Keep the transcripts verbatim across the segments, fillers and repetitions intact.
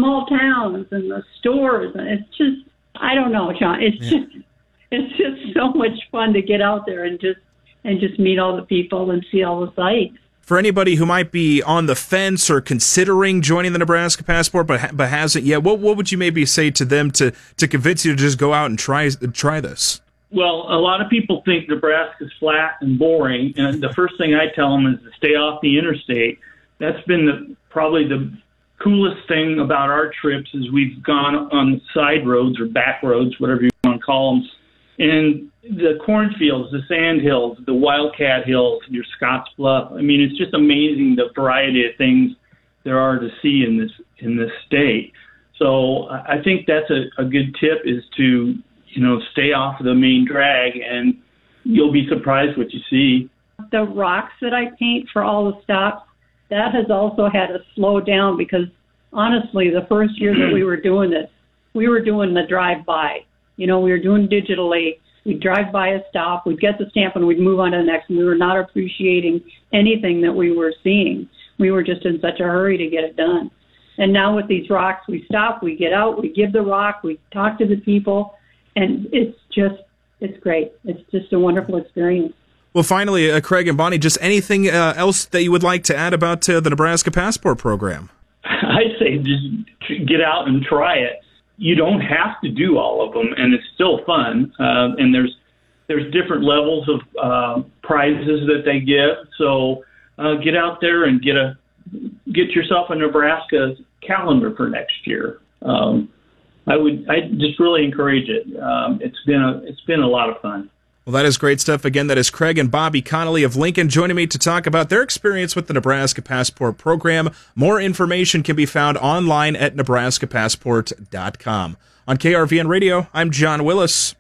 small towns and the stores. And it's just, I don't know, John. It's yeah. just, it's just so much fun to get out there and just, and just meet all the people and see all the sights. For anybody who might be on the fence or considering joining the Nebraska Passport but ha- but hasn't yet, what what would you maybe say to them to, to convince you to just go out and try try this? Well, a lot of people think Nebraska's flat and boring, and the first thing I tell them is to stay off the interstate. That's been the, probably the coolest thing about our trips is we've gone on side roads or back roads, whatever you want to call them, and the cornfields, the sand hills, the Wildcat Hills, your Scotts Bluff. I mean, it's just amazing the variety of things there are to see in this in this state. So I think that's a, a good tip is to, you know, stay off of the main drag, and you'll be surprised what you see. The rocks that I paint for all the stops, that has also had to slow down because, honestly, the first year that we were doing this, we were doing the drive-by. You know, we were doing digitally. We'd drive by a stop, we'd get the stamp, and we'd move on to the next, and we were not appreciating anything that we were seeing. We were just in such a hurry to get it done. And now with these rocks, we stop, we get out, we give the rock, we talk to the people, and it's just, it's great. It's just a wonderful experience. Well, finally, uh, Craig and Bonnie, just anything uh, else that you would like to add about uh, the Nebraska Passport program? I'd say just get out and try it. You don't have to do all of them, and it's still fun. Uh, and there's there's different levels of uh, prizes that they give. So uh, get out there and get a get yourself a Nebraska calendar for next year. Um, I would I just really encourage it. Um, it's been a it's been a lot of fun. Well, that is great stuff. Again, that is Craig and Bobby Connolly of Lincoln joining me to talk about their experience with the Nebraska Passport program. More information can be found online at nebraska passport dot com. On K R V N Radio, I'm John Willis.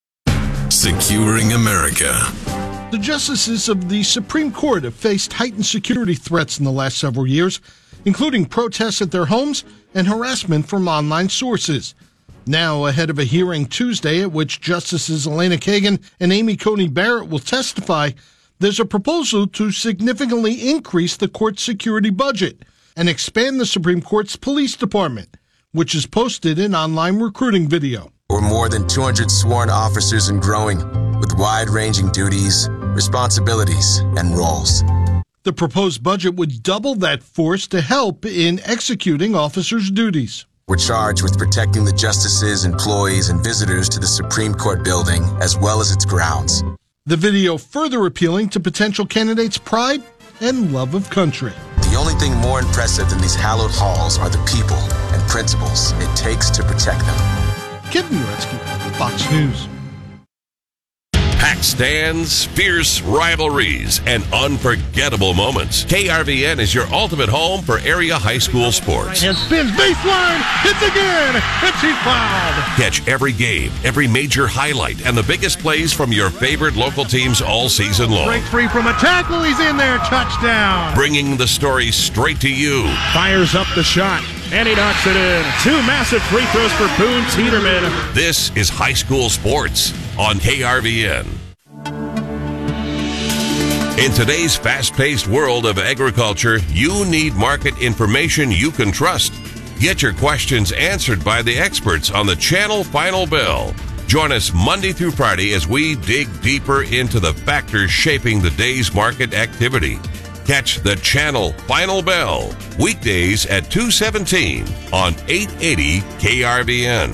Securing America. The justices of the Supreme Court have faced heightened security threats in the last several years, including protests at their homes and harassment from online sources. Now, ahead of a hearing Tuesday at which Justices Elena Kagan and Amy Coney Barrett will testify, there's a proposal to significantly increase the court's security budget and expand the Supreme Court's police department, which is posted in online recruiting video. We're more than two hundred sworn officers and growing, with wide-ranging duties, responsibilities, and roles. The proposed budget would double that force to help in executing officers' duties. We're charged with protecting the justices, employees, and visitors to the Supreme Court building, as well as its grounds. The video further appealing to potential candidates' pride and love of country. The only thing more impressive than these hallowed halls are the people and principles it takes to protect them. Kevin Uretsky, Fox News. Packed stands, fierce rivalries, and unforgettable moments. K R V N is your ultimate home for area high school sports. And spins baseline, hits again, and she's fouled. Catch every game, every major highlight, and the biggest plays from your favorite local teams all season long. Breaks free from a tackle, he's in there, touchdown. Bringing the story straight to you. Fires up the shot, and he knocks it in. Two massive free throws for Boone Tiedemann. This is high school sports on K R V N. In today's fast-paced world of agriculture, you need market information you can trust. Get your questions answered by the experts on the Channel Final Bell. Join us Monday through Friday as we dig deeper into the factors shaping the day's market activity. Catch the Channel Final Bell weekdays at two seventeen on eight eighty K R V N.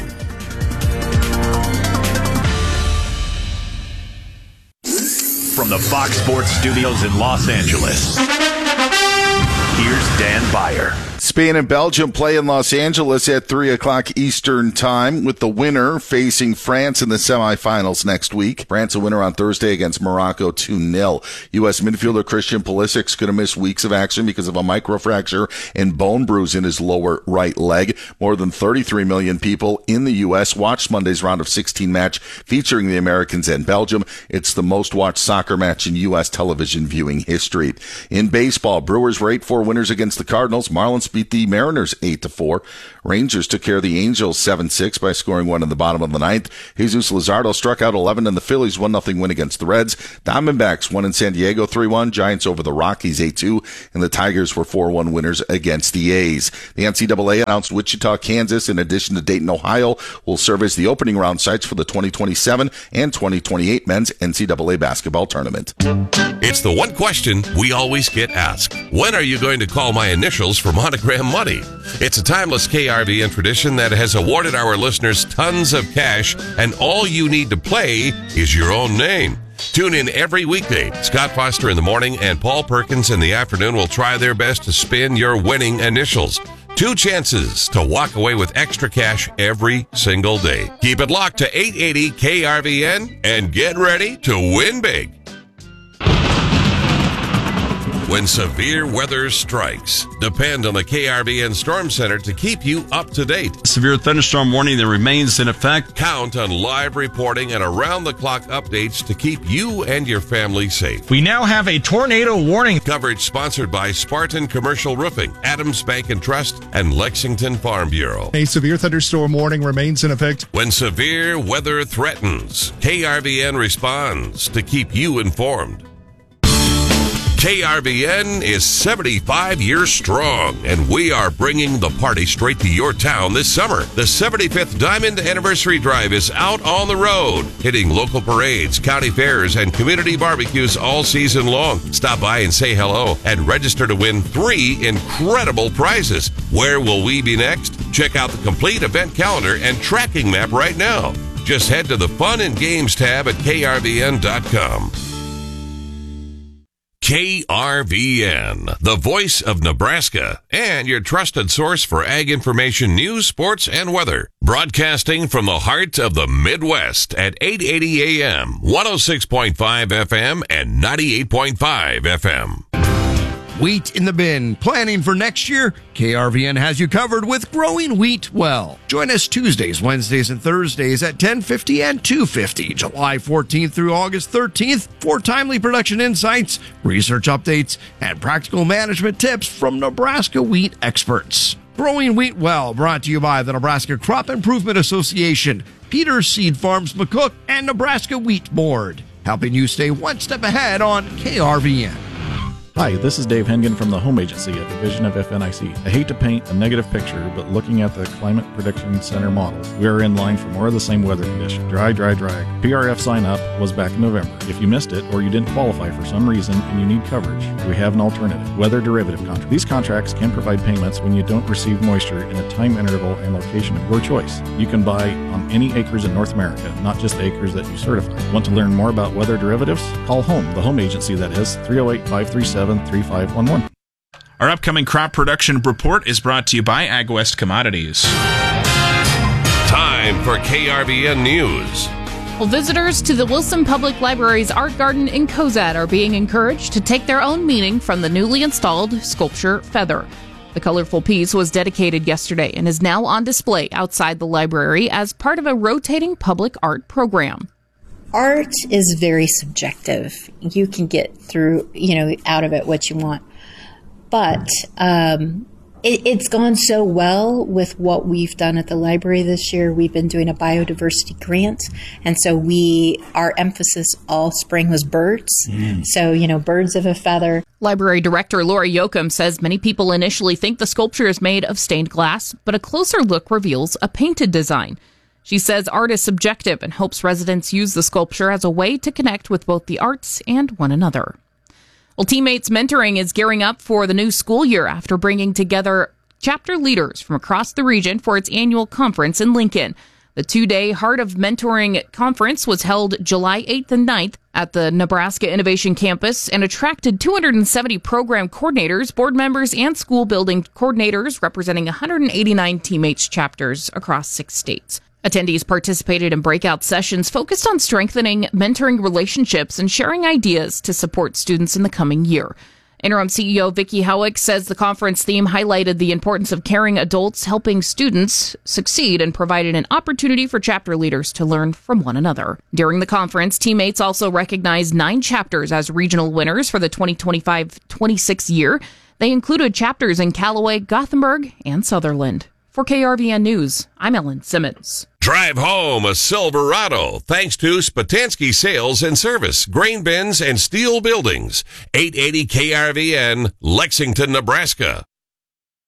From the Fox Sports Studios in Los Angeles, here's Dan Beyer. Spain and Belgium play in Los Angeles at three o'clock Eastern Time, with the winner facing France in the semifinals next week. France a winner on Thursday against Morocco two nil. U S midfielder Christian Pulisic's going to miss weeks of action because of a microfracture and bone bruise in his lower right leg. More than thirty-three million people in the U S watched Monday's round of sixteen match featuring the Americans and Belgium. It's the most watched soccer match in U S television viewing history. In baseball, Brewers were eight four winners against the Cardinals. Marlins beat beat the Mariners eight to four. Rangers took care of the Angels seven six by scoring one in the bottom of the ninth. Jesus Luzardo struck out eleven, and the Phillies one nothing win against the Reds. Diamondbacks won in San Diego three one. Giants over the Rockies eight two, and the Tigers were four one winners against the A's. The N C double A announced Wichita, Kansas, in addition to Dayton, Ohio, will serve as the opening round sites for the twenty twenty-seven and twenty twenty-eight men's N C double A basketball tournament. It's the one question we always get asked. When are you going to call my initials for Monogram Money? It's a timeless K R V N tradition that has awarded our listeners tons of cash, and all you need to play is your own name. Tune in every weekday. Scott Foster in the morning and Paul Perkins in the afternoon will try their best to spin your winning initials. Two chances to walk away with extra cash every single day. Keep it locked to eight eighty K R V N and get ready to win big. When severe weather strikes, depend on the K R V N Storm Center to keep you up to date. Severe thunderstorm warning that remains in effect. Count on live reporting and around-the-clock updates to keep you and your family safe. We now have a tornado warning. Coverage sponsored by Spartan Commercial Roofing, Adams Bank and Trust, and Lexington Farm Bureau. A severe thunderstorm warning remains in effect. When severe weather threatens, K R V N responds to keep you informed. K R V N is seventy-five years strong, and we are bringing the party straight to your town this summer. The seventy-fifth Diamond Anniversary Drive is out on the road, hitting local parades, county fairs, and community barbecues all season long. Stop by and say hello and register to win three incredible prizes. Where will we be next? Check out the complete event calendar and tracking map right now. Just head to the Fun and Games tab at K R V N dot com. K R V N, the voice of Nebraska, and your trusted source for ag information, news, sports, and weather. Broadcasting from the heart of the Midwest at eight eighty A M, one oh six point five F M, and ninety-eight point five F M. Wheat in the bin. Planning for next year? K R V N has you covered with Growing Wheat Well. Join us Tuesdays, Wednesdays, and Thursdays at ten fifty and two fifty, July fourteenth through August thirteenth, for timely production insights, research updates, and practical management tips from Nebraska wheat experts. Growing Wheat Well, brought to you by the Nebraska Crop Improvement Association, Peters Seed Farms McCook, and Nebraska Wheat Board, helping you stay one step ahead on K R V N. Hi, this is Dave Hengen from the Home Agency, a division of F N I C. I hate to paint a negative picture, but looking at the Climate Prediction Center models, we are in line for more of the same weather condition. Dry, dry, dry. P R F sign up was back in November. If you missed it or you didn't qualify for some reason and you need coverage, we have an alternative. Weather derivative contract. These contracts can provide payments when you don't receive moisture in a time interval and location of your choice. You can buy on any acres in North America, not just the acres that you certify. Want to learn more about weather derivatives? Call Home, the Home Agency that is, three oh eight, five three seven, three five one one. Our upcoming crop production report is brought to you by AgWest Commodities. Time for K R V N News. Well, visitors to the Wilson Public Library's Art Garden in Cozad are being encouraged to take their own meaning from the newly installed sculpture Feather. The colorful piece was dedicated yesterday and is now on display outside the library as part of a rotating public art program. Art is very subjective. You can get through, you know, out of it what you want. But um, it, it's gone so well with what we've done at the library this year. We've been doing a biodiversity grant. And so we, our emphasis all spring was birds. Mm. So, you know, birds of a feather. Library Director Lori Yoakum says many people initially think the sculpture is made of stained glass, but a closer look reveals a painted design. She says art is subjective and hopes residents use the sculpture as a way to connect with both the arts and one another. Well, Teammates Mentoring is gearing up for the new school year after bringing together chapter leaders from across the region for its annual conference in Lincoln. The two-day Heart of Mentoring conference was held July eighth and ninth at the Nebraska Innovation Campus and attracted two hundred seventy program coordinators, board members, and school building coordinators representing one hundred eighty-nine Teammates chapters across six states. Attendees participated in breakout sessions focused on strengthening mentoring relationships and sharing ideas to support students in the coming year. Interim C E O Vicki Howick says the conference theme highlighted the importance of caring adults helping students succeed and provided an opportunity for chapter leaders to learn from one another. During the conference, Teammates also recognized nine chapters as regional winners for the twenty twenty-five twenty-six year. They included chapters in Callaway, Gothenburg, and Sutherland. For K R V N News, I'm Ellen Simmons. Drive home a Silverado thanks to Spatansky Sales and Service, grain bins, and steel buildings. eight eighty K R V N, Lexington, Nebraska.